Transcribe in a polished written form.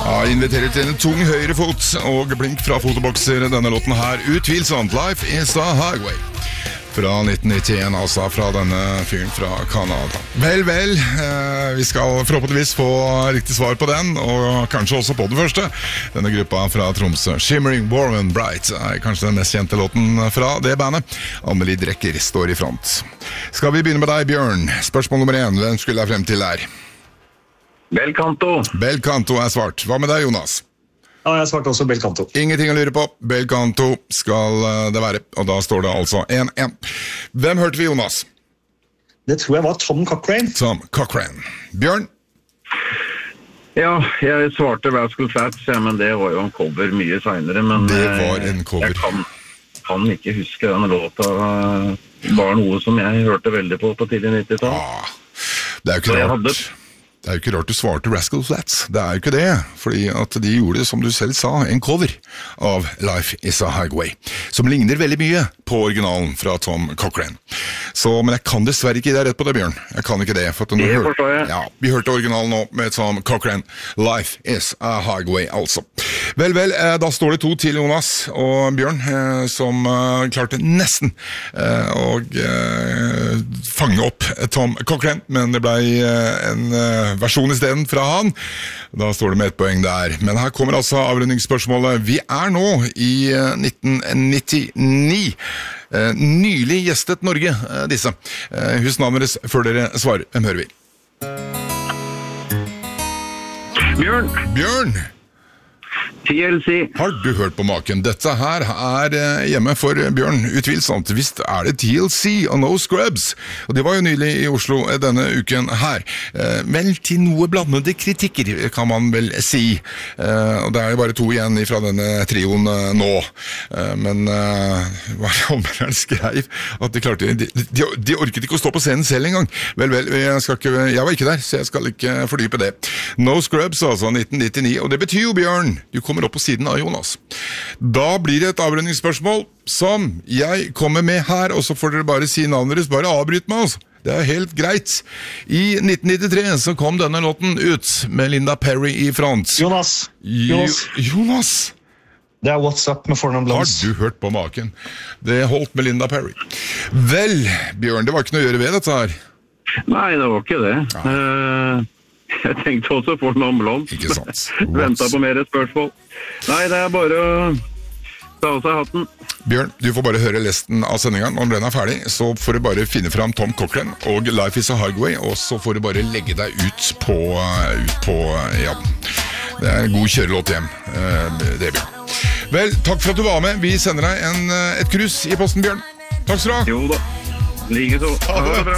Ja, inviterer til en tung høyrefot og blink fra fotobokser. Denne låten her, utvilsomt. Life is a highway. Fra 1991, altså, fra denne fyren fra Kanada. Vel, vi skal forhåpentligvis få riktig svar på den, og kanskje også på det første. Denne gruppa fra Tromsø, Shimmering Warm and Bright, er kanskje den mest kjente låten fra det bandet. Amelie Drekker står i front. Skal vi begynne med deg, Bjørn? Spørsmål nummer 1, hvem skulle jeg frem til der? Bel Canto. Bel Canto er svart. Hva med deg, Jonas? Ja, jeg svarte også Bel Canto. Ingenting å lure på. Bel Canto skal det være, og da står det altså 1-1. Hvem hørte vi, Jonas? Det tror jeg var Tom Cochrane. Tom Cochrane. Bjørn? Ja, jeg svarte Rascal Flatts, ja, men det var jo en cover mye senere. Men det var en cover. Jeg kan ikke huske denne låta. Var noe som jeg hørte veldig på tidlig 90-tall. Det er jo ikke rart. Det er jo ikke rart du svarte Rascal Flatts. Det er jo ikke det, fordi at de gjorde, som du selv sa, en cover av Life is a Highway, som ligner veldig mye på originalen fra Tom Cochrane. Men jeg kan dessverre ikke gi deg rett på det, Bjørn. Jeg kan ikke det. Det forstår jeg. Ja, vi hørte originalen nå med Tom Cochrane. Life is a Highway, altså. Vel, da står det 2 til Jonas og Bjørn, som klarte nesten å fange opp Tom Cochrane, men det ble en versjon i stedet fra han. Da står det med 1 poeng der. Men her kommer altså avrundingsspørsmålet. Vi er nå i 1999. Nylig gjestet Norge, disse. Husk navnet deres før dere svarer. Hvem hører vi? Bjørn! TLC. Har du hørt på maken? Dette her er hjemme for Bjørn, utvilsomt. Visst er det TLC og No Scrubs. Og det var jo nylig i Oslo denne uken her. Vel til noe blandede kritikker, kan man vel si. Og det er jo bare 2 igjen fra denne trioen nå. Men Holmberg skrev at de klarte... De orket ikke å stå på scenen selv engang. Vel, jeg var ikke der, så jeg skal ikke fordype det. No Scrubs, altså, 1999. Og det betyr jo, Bjørn, du kommer opp på siden av Jonas. Da blir det et avrundingsspørsmål som jeg kommer med her, og så får dere bare si navnet deres, bare avbryt meg, altså. Det er helt greit. I 1993 så kom denne låten ut med Linda Perry i front. Jonas. Det er What's Up med Fornum Blondes. Har du hørt på maken? Det holdt med Linda Perry. Vel, Bjørn, det var ikke noe å gjøre ved dette her. Nei, det var ikke det. Jeg tenkte også Fornum Blondes. Ikke sant. Ventet på mer spørsmål. Nei, det er bare å ta av seg hatten. Bjørn, du får bare høre resten av sendingen. Når den er ferdig, så får du bare finne fram Tom Cochrane og Life is a Highway, og så får du bare legge deg ut på ja. Det er en god kjørelåt hjem, det, Bjørn. Vel, takk for at du var med. Vi sender deg et krus i posten, Bjørn. Takk skal du ha. Jo da, like så. Ha det bra.